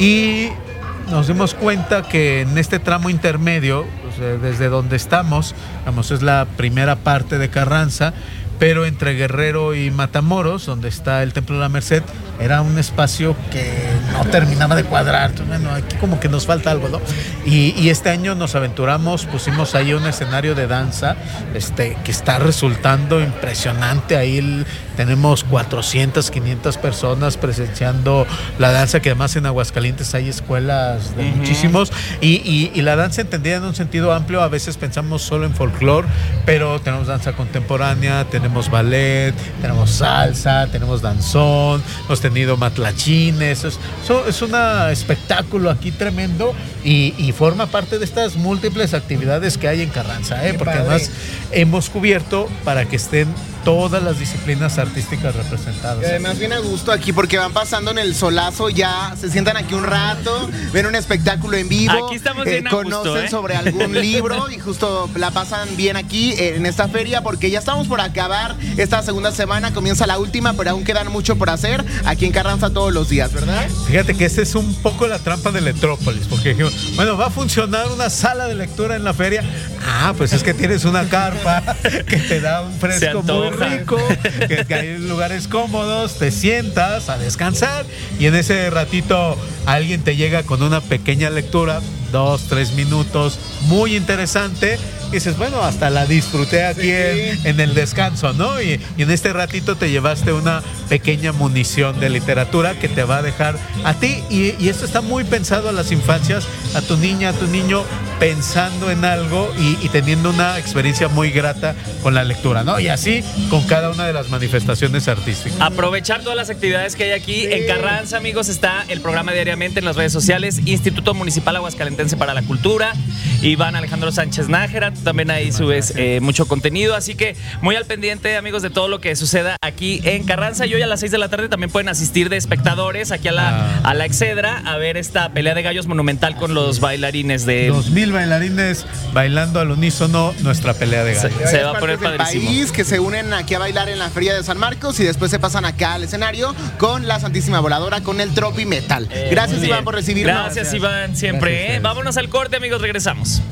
y nos dimos cuenta que en este tramo intermedio, o sea, desde donde estamos, vamos, es la primera parte de Carranza, pero entre Guerrero y Matamoros, donde está el Templo de la Merced, era un espacio que no terminaba de cuadrar. Entonces, bueno, aquí como que nos falta algo, ¿no? Y, y este año nos aventuramos, pusimos ahí un escenario de danza este, que está resultando impresionante. Ahí el, tenemos cuatrocientas, quinientas personas presenciando la danza, que además en Aguascalientes hay escuelas de uh-huh. muchísimos. Y, y, y la danza entendida en un sentido amplio, a veces pensamos solo en folclore, pero tenemos danza contemporánea, tenemos ballet, tenemos salsa, tenemos danzón, hemos tenido matlachines. Es, es un espectáculo aquí tremendo, y, y forma parte de estas múltiples actividades que hay en Carranza, ¿eh? Porque padre. Además hemos cubierto para que estén todas las disciplinas artísticas representadas. Y además viene a gusto aquí porque van pasando en el solazo, ya se sientan aquí un rato, ven un espectáculo en vivo, aquí estamos bien eh, a gusto, conocen ¿eh? sobre algún libro y justo la pasan bien aquí eh, en esta feria, porque ya estamos por acabar esta segunda semana, comienza la última, pero aún quedan mucho por hacer aquí en Carranza todos los días, ¿verdad? Fíjate que esta es un poco la trampa de Electrópolis, porque bueno, va a funcionar una sala de lectura en la feria. Ah, pues es que tienes una carpa que te da un fresco muy rico, que, que hay lugares cómodos, te sientas a descansar, y en ese ratito alguien te llega con una pequeña lectura, dos, tres minutos, muy interesante. Y dices, bueno, hasta la disfruté aquí sí. en, en el descanso, ¿no? Y, y en este ratito te llevaste una pequeña munición de literatura que te va a dejar a ti. Y, y esto está muy pensado a las infancias, a tu niña, a tu niño, pensando en algo y, y teniendo una experiencia muy grata con la lectura, ¿no? Y así con cada una de las manifestaciones artísticas. Aprovechar todas las actividades que hay aquí. Sí. En Carranza, amigos, está el programa diariamente en las redes sociales, Instituto Municipal Aguascalentense para la Cultura, Iván Alejandro Sánchez Nájera, también ahí subes eh, mucho contenido, así que muy al pendiente, amigos, de todo lo que suceda aquí en Carranza. Y hoy a las seis de la tarde también pueden asistir de espectadores aquí a la, ah. a la Excedra a ver esta pelea de gallos monumental con los bailarines de... Dos mil bailarines bailando al unísono nuestra pelea de gallos. Se, se va a poner padrísimo. País que se unen aquí a bailar en la Feria de San Marcos y después se pasan acá al escenario con la Santísima Voladora, con el Tropi Metal. Eh, Gracias, Iván, por recibirnos. Gracias, Gracias. Iván, siempre. Gracias, ¿eh? Vámonos al corte, amigos, regresamos.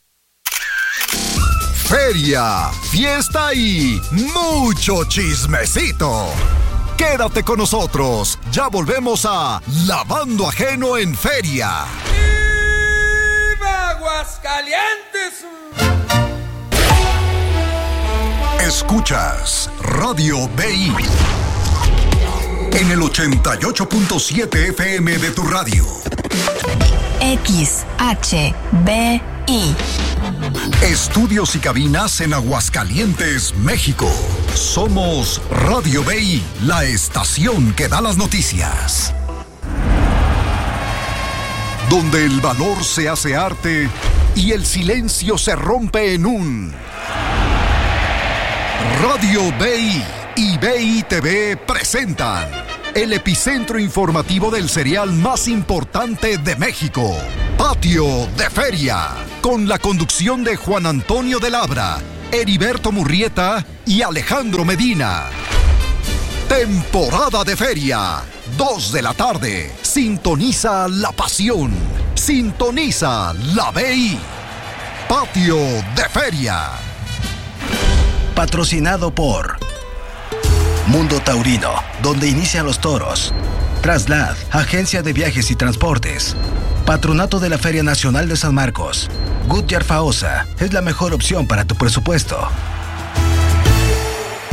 Feria, fiesta y mucho chismecito. Quédate con nosotros, ya volvemos a Lavando Ajeno en Feria. ¡Viva Aguascalientes! Escuchas Radio B I en el ochenta y ocho punto siete F M de tu radio. X H B I. Estudios y cabinas en Aguascalientes, México. Somos Radio B I, la estación que da las noticias. Donde el valor se hace arte y el silencio se rompe en un... Radio B I y B I T V presentan el epicentro informativo del cereal más importante de México, Patio de Feria, con la conducción de Juan Antonio de Labra, Heriberto Murrieta y Alejandro Medina. Temporada de Feria, dos de la tarde. Sintoniza la pasión. Sintoniza la B I. Patio de Feria. Patrocinado por Mundo Taurino, donde inician los toros. Traslad, agencia de viajes y transportes. Patronato de la Feria Nacional de San Marcos. Goodyear Faosa es la mejor opción para tu presupuesto.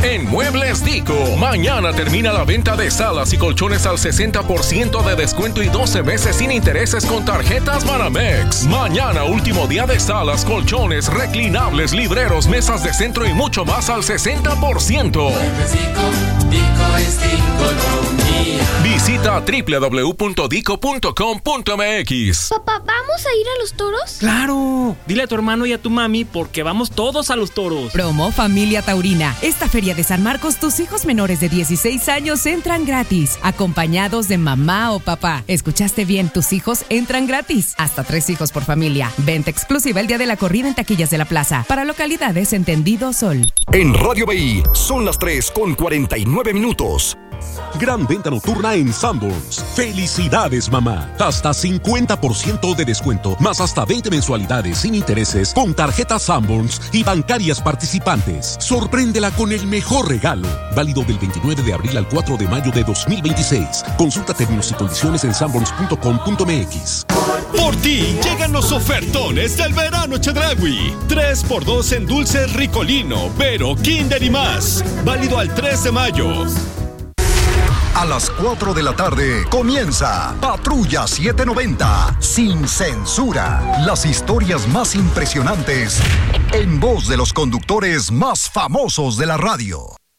En Muebles Dico, mañana termina la venta de salas y colchones al sesenta por ciento de descuento y doce meses sin intereses con tarjetas Banamex. Mañana, último día de salas, colchones, reclinables, libreros, mesas de centro y mucho más al sesenta por ciento. Muebles Dico, Dico es Diconomía. Visita doble u doble u doble u punto dico punto com punto m x. Papá, ¿vamos a ir a los toros? ¡Claro! Dile a tu hermano y a tu mami porque vamos todos a los toros. Promo Familia Taurina. Esta feria de San Marcos, tus hijos menores de dieciséis años entran gratis, acompañados de mamá o papá. ¿Escuchaste bien? Tus hijos entran gratis. Hasta tres hijos por familia. Venta exclusiva el día de la corrida en taquillas de la plaza. Para localidades Entendido Sol. En Radio B I son las tres con cuarenta y nueve minutos. Gran venta nocturna en Sanborns. ¡Felicidades, mamá! Hasta cincuenta por ciento de descuento, más hasta veinte mensualidades sin intereses con tarjetas Sanborns y bancarias participantes. Sorpréndela con el mejor regalo. Válido del veintinueve de abril al cuatro de mayo de dos mil veintiséis. Consulta términos y condiciones en sanborns punto com punto m x. Por ti llegan los ofertones del verano Chedraui. tres por dos en dulces Ricolino, Vero, Kinder y más. Válido al tres de mayo. A las cuatro de la tarde comienza Patrulla setecientos noventa, sin censura. Las historias más impresionantes en voz de los conductores más famosos de la radio.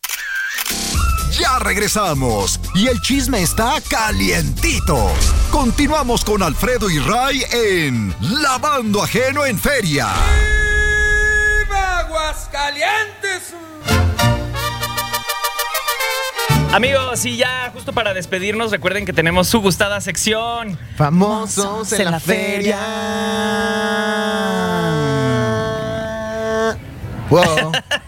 Ya regresamos y el chisme está calientito. Continuamos con Alfredo y Ray en Lavando Ajeno en Feria. ¡Viva Aguascalientes! Amigos, y ya justo para despedirnos, recuerden que tenemos su gustada sección. Famosos en, en la feria. Wow.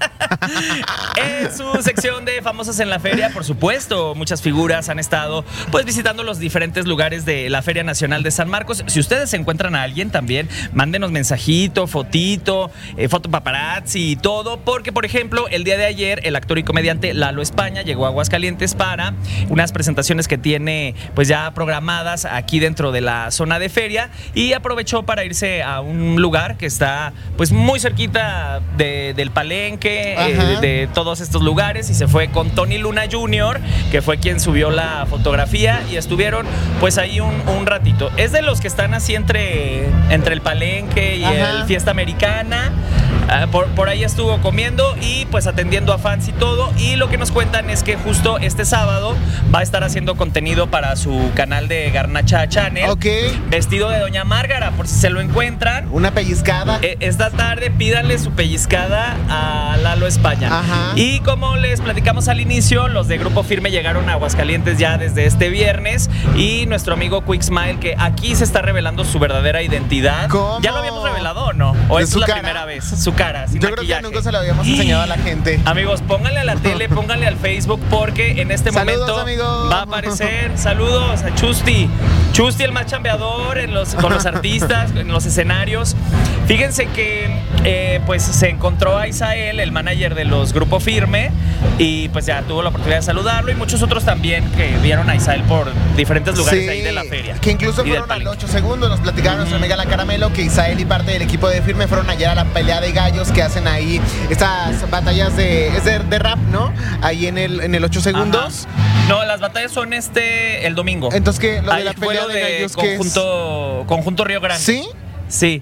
En su sección de Famosos en la Feria, por supuesto, muchas figuras han estado pues visitando los diferentes lugares de la Feria Nacional de San Marcos. Si ustedes encuentran a alguien también, mándenos mensajito, fotito, eh, foto paparazzi y todo, porque por ejemplo, el día de ayer el actor y comediante Lalo España llegó a Aguascalientes para unas presentaciones que tiene pues ya programadas aquí dentro de la zona de feria y aprovechó para irse a un lugar que está pues muy cerquita de, del Palenque, eh, de, de todos estos lugares, y se fue con Tony Luna junior, que fue quien subió la fotografía, y estuvieron pues ahí un, un ratito. Es de los que están así entre, entre el Palenque y Ajá. el Fiesta Americana. Uh, por, por ahí estuvo comiendo y pues atendiendo a fans y todo, y lo que nos cuentan es que justo este sábado va a estar haciendo contenido para su canal de Garnacha Channel, okay. vestido de Doña Márgara, por si se lo encuentran. Una pellizcada. Eh, esta tarde pídanle su pellizcada a Lalo España. Ajá. Y como les platicamos al inicio, los de Grupo Firme llegaron a Aguascalientes ya desde este viernes, y nuestro amigo Quick Smile, que aquí se está revelando su verdadera identidad. ¿Cómo? ¿Ya lo habíamos revelado o no? ¿O es la cara? primera vez? Su cara, sin Yo maquillaje. creo que nunca se lo habíamos enseñado a la gente. Amigos, pónganle a la tele, pónganle al Facebook, porque en este Saludos, momento amigos. va a aparecer. Saludos a Chusti. Chusti, el más chambeador en los, con los artistas, en los escenarios. Fíjense que eh, pues se encontró a Isael, el manager de los Grupo Firme, y pues ya tuvo la oportunidad de saludarlo, y muchos otros también que vieron a Isael por diferentes lugares sí, de ahí de la feria. Que incluso fueron al ocho segundos. Nos platicaba nuestra amiga La Caramelo que Isael y parte del equipo de Firme fueron ayer a la pelea de gallos que hacen ahí estas batallas de, es de, de rap, ¿no? Ahí en el, en el ocho segundos. Ajá. No, las batallas son este el domingo. Entonces, ¿qué? Lo de ahí la pelea lo de, de gallos, conjunto, es? conjunto Río Grande. ¿Sí? Sí.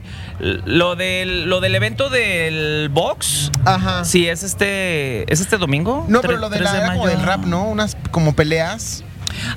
Lo del, lo del evento del box. Ajá. Sí, es este. ¿Es este domingo? No, pero lo de la de como del rap, ¿no? Unas como peleas.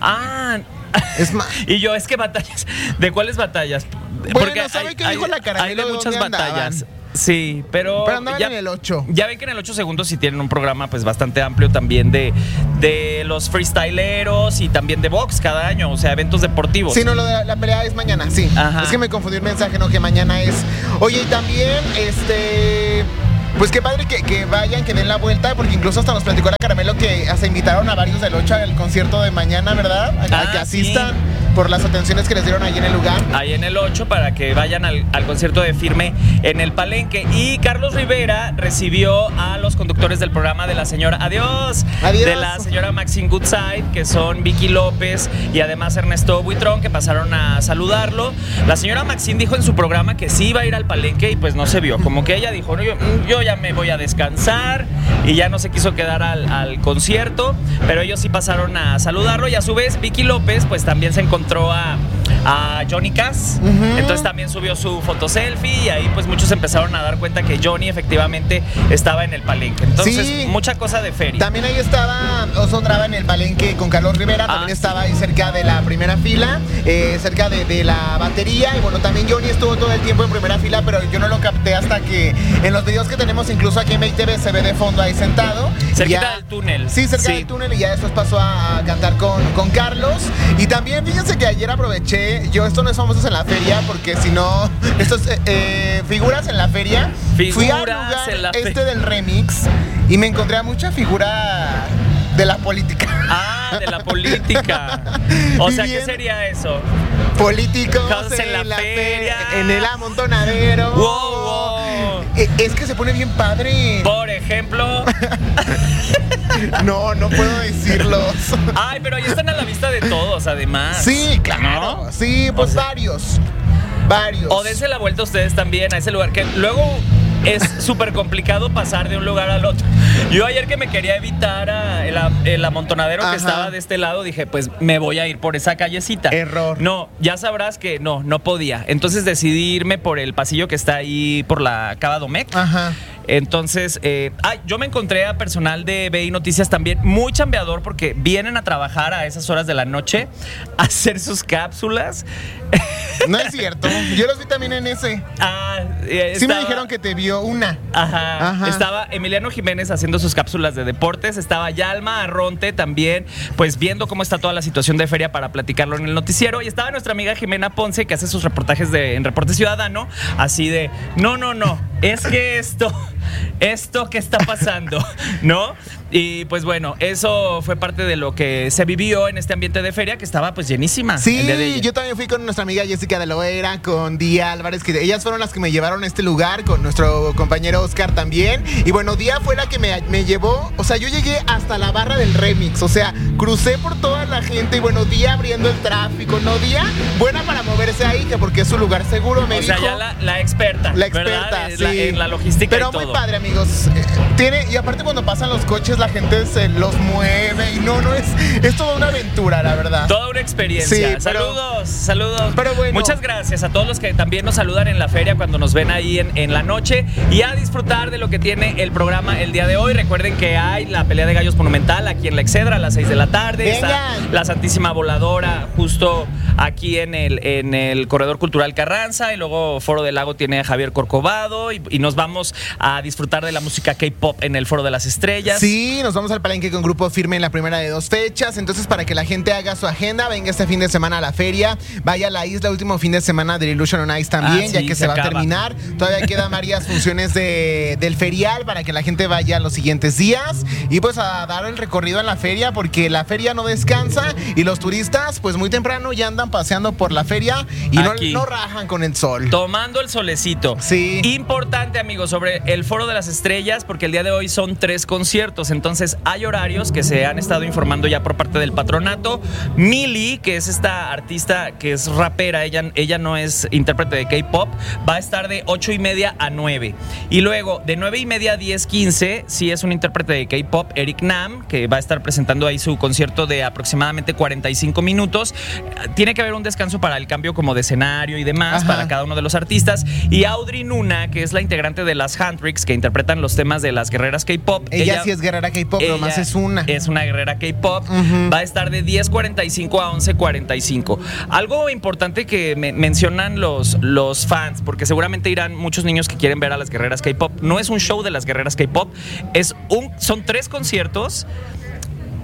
Ah. Es más. Y yo, es que batallas. ¿De cuáles batallas? Bueno, Porque ¿sabe hay, qué dijo hay, La Caramelo? hay de muchas ¿Dónde batallas. andaban? Sí, pero, pero andaban ya, en el ocho. Ya ven que en el ocho segundos sí tienen un programa pues bastante amplio también de, de los freestyleros y también de box cada año, o sea, eventos deportivos. Sí, no, lo de la, la pelea es mañana, sí. Ajá. Es que me confundí el mensaje, no, que mañana es. Oye, y también, este... Pues qué padre que, que vayan, que den la vuelta, porque incluso hasta nos platicó La Caramelo que hasta invitaron a varios del ocho al concierto de mañana, ¿verdad? A, ah, a que asistan. Sí. por las atenciones que les dieron ahí en el lugar. Ahí en el ocho para que vayan al, al concierto de Firme en el Palenque. Y Carlos Rivera recibió a los conductores del programa de la señora Adiós, Adiós. de la señora Maxine Goodside, que son Vicky López y además Ernesto Buitrón, que pasaron a saludarlo. La señora Maxine dijo en su programa que sí iba a ir al Palenque y pues no se vio. Como que ella dijo, no, yo, yo ya me voy a descansar, y ya no se quiso quedar al, al concierto, pero ellos sí pasaron a saludarlo. Y a su vez Vicky López pues también se encontró a, a Johnny Cass, uh-huh. entonces también subió su foto selfie y ahí pues muchos empezaron a dar cuenta que Johnny efectivamente estaba en el Palenque. Entonces sí, mucha cosa de feria. También ahí estaba Oso Drava en el Palenque con Carlos Rivera, ah, también estaba ahí cerca de la primera fila, eh, cerca de, de la batería, y bueno, también Johnny estuvo todo el tiempo en primera fila, pero yo no lo capté hasta que en los videos que tenemos incluso aquí en V I T V se ve de fondo ahí sentado. Cerquita ya, del túnel. Sí, cerca sí. del túnel, y ya después pasó a, a cantar con, con Carlos. Y también fíjense que ayer aproveché, yo esto no es famosos en la feria, porque si no, estos eh, eh, figuras en la feria. Figuras Fui al lugar en la este fe- del remix y me encontré a mucha figura de la política. Ah, de la política. O sea, Bien. ¿qué sería eso? Políticos en, en la, la feria, fe- en el amontonadero. Wow, wow. Es que se pone bien padre. Por ejemplo. No, no puedo decirlos. Ay, pero ahí están a la vista de todos, además. Sí, claro. ¿No? Sí, pues o sea, varios. Varios. O dense la vuelta ustedes también a ese lugar, que luego es súper complicado pasar de un lugar al otro. Yo ayer que me quería evitar a el, el amontonadero Ajá. que estaba de este lado, dije, pues me voy a ir por esa callecita. Error. No, ya sabrás que no, no podía. Entonces decidí irme por el pasillo que está ahí por la Cava Domecq. Ajá. Entonces, eh, ay, yo me encontré a personal de V I Noticias también muy chambeador, porque vienen a trabajar a esas horas de la noche a hacer sus cápsulas. No es cierto. Yo los vi también en ese. Ah, eh, sí estaba, me dijeron que te vio una. Ajá, Ajá. Estaba Emiliano Jiménez haciendo sus cápsulas de deportes. Estaba Yalma Arronte también, pues viendo cómo está toda la situación de feria para platicarlo en el noticiero. Y estaba nuestra amiga Jimena Ponce, que hace sus reportajes de, en Reporte Ciudadano, así de, no, no, no, es que esto... esto que está pasando, ¿no? Y pues bueno, eso fue parte de lo que se vivió en este ambiente de feria, que estaba pues llenísima. Sí, el día de ayer. Yo también fui con nuestra amiga Jessica de Loera, con Día Álvarez, que ellas fueron las que me llevaron a este lugar, con nuestro compañero Oscar también. Y bueno, Día fue la que me, me llevó, o sea, yo llegué hasta la barra del remix, o sea, crucé por toda la gente y bueno, Día abriendo el tráfico, ¿no? Día buena para moverse ahí, que porque es un lugar seguro, me o dijo. O sea, ya la, la experta, La experta, ¿verdad? sí. La, en la logística Pero y todo. muy padre, amigos. Tiene, y aparte cuando pasan los coches, la gente se los mueve y no, no es, es toda una aventura, la verdad. Toda una experiencia. Sí, pero, saludos, saludos. Pero bueno. Muchas gracias a todos los que también nos saludan en la feria cuando nos ven ahí en, en la noche, y a disfrutar de lo que tiene el programa el día de hoy. Recuerden que hay la pelea de gallos monumental aquí en la Excedra a las seis de la tarde. Vengan. Está la Santísima Voladora justo aquí en el, en el Corredor Cultural Carranza, y luego Foro del Lago tiene a Javier Corcovado, y, y nos vamos a disfrutar de la música K-pop en el Foro de las Estrellas. Sí, nos vamos al Palenque con Grupo Firme en la primera de dos fechas. Entonces, para que la gente haga su agenda, venga este fin de semana a la feria, vaya a la isla, último fin de semana de Illusion on Ice también, ah, sí, ya que se, se va acaba. a terminar. Todavía quedan varias funciones de, del ferial para que la gente vaya los siguientes días y pues a dar el recorrido en la feria, porque la feria no descansa y los turistas pues muy temprano ya andan paseando por la feria y no, no rajan con el sol. Tomando el solecito. Sí. Importante, amigos, sobre el Foro de las Estrellas, porque el día de hoy son tres conciertos, entonces hay horarios que se han estado informando ya por parte del patronato. Millie, que es esta artista que es rapera, ella, ella no es intérprete de K-pop, va a estar de ocho y media a nueve. Y luego de nueve y media a diez quince, sí es un intérprete de K-pop, Eric Nam, que va a estar presentando ahí su concierto de aproximadamente cuarenta y cinco minutos. Tiene que haber un descanso para el cambio como de escenario y demás. Ajá. Para cada uno de los artistas. Y Audrey Nuna, que es la integrante de las Handtricks, que interpretan los temas de las guerreras K-pop. Ella, ella sí es guerrera K-pop, nomás es una. Es una guerrera K-pop. Uh-huh. Va a estar de diez cuarenta y cinco a once cuarenta y cinco. Algo importante que me mencionan los, los fans, porque seguramente irán muchos niños que quieren ver a las guerreras K-pop. No es un show de las guerreras K-pop, es un, son tres conciertos.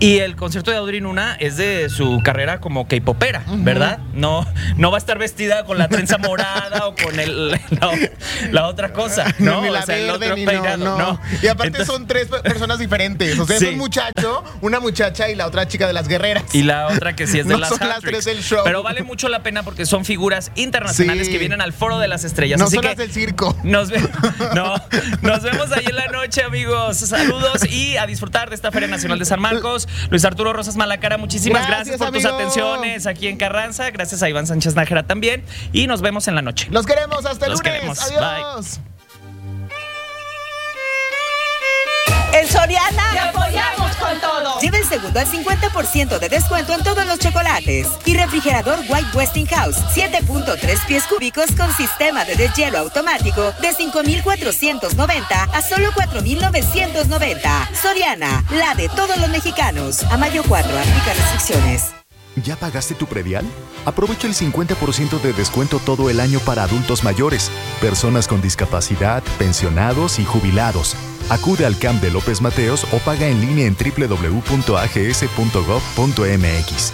Y el concierto de Audrey Nuna es de su carrera como K-popera, uh-huh. ¿verdad? No, no va a estar vestida con la trenza morada o con el, la, la otra cosa, ¿no? Ni la o sea, verde, el otro ni peinado, no, no. no. Y aparte Entonces, son tres personas diferentes. O sea, sí. es un muchacho, una muchacha y la otra chica de las guerreras. Y la otra que sí es de no las son las Hat-Tricks. tres del show. Pero vale mucho la pena porque son figuras internacionales sí. que vienen al Foro de las Estrellas. No Así son que las del circo. Nos, ve no, nos vemos ahí en la noche, amigos. Saludos y a disfrutar de esta Feria Nacional de San Marcos. Luis Arturo Rosas Malacara, muchísimas gracias, gracias por amigo. tus atenciones aquí en Carranza. Gracias a Iván Sánchez Nájera también. Y nos vemos en la noche. Los queremos, hasta el Los lunes. Queremos. Adiós. Bye. En Soriana te apoyamos con todo. Lleva el segundo al cincuenta por ciento de descuento en todos los chocolates. Y refrigerador White Westinghouse, siete punto tres pies cúbicos con sistema de deshielo automático de cinco mil cuatrocientos noventa a solo cuatro mil novecientos noventa. Soriana, la de todos los mexicanos. A mayo cuatro, aplica restricciones. ¿Ya pagaste tu predial? Aprovecha el cincuenta por ciento de descuento todo el año para adultos mayores, personas con discapacidad, pensionados y jubilados. Acude al C A M de López Mateos o paga en línea en doble u doble u doble u punto a g s punto gov punto m x.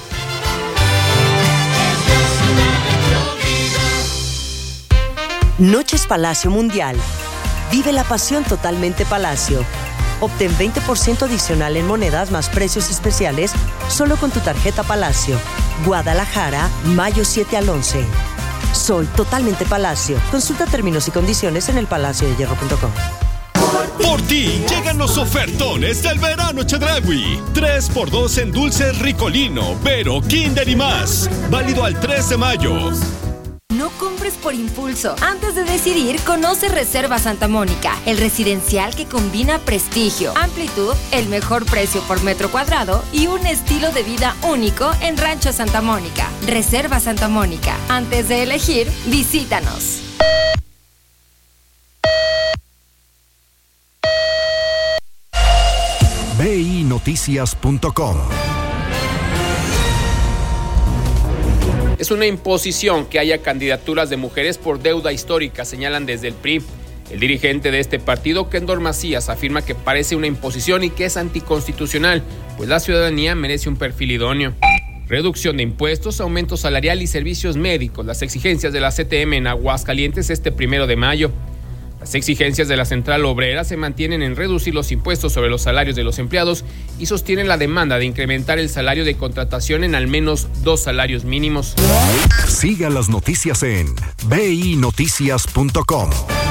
Noches Palacio Mundial. Vive la pasión totalmente Palacio. Obtén veinte por ciento adicional en monedas más precios especiales solo con tu tarjeta Palacio. Guadalajara, mayo siete al once. Soy totalmente Palacio. Consulta términos y condiciones en el palacio de hierro punto com. Por ti llegan los ofertones del verano Chedraui. tres por dos en dulces Ricolino, Vero, Kinder y más. Válido al tres de mayo. No compres por impulso. Antes de decidir, conoce Reserva Santa Mónica, el residencial que combina prestigio, amplitud, el mejor precio por metro cuadrado y un estilo de vida único en Rancho Santa Mónica. Reserva Santa Mónica. Antes de elegir, visítanos. B I Noticias punto com. Es una imposición que haya candidaturas de mujeres por deuda histórica, señalan desde el P R I. El dirigente de este partido, Kendor Macías, afirma que parece una imposición y que es anticonstitucional, pues la ciudadanía merece un perfil idóneo. Reducción de impuestos, aumento salarial y servicios médicos. Las exigencias de la C T M en Aguascalientes este primero de mayo. Las exigencias de la Central Obrera se mantienen en reducir los impuestos sobre los salarios de los empleados y sostienen la demanda de incrementar el salario de contratación en al menos dos salarios mínimos. Siga las noticias en B I Noticias punto com.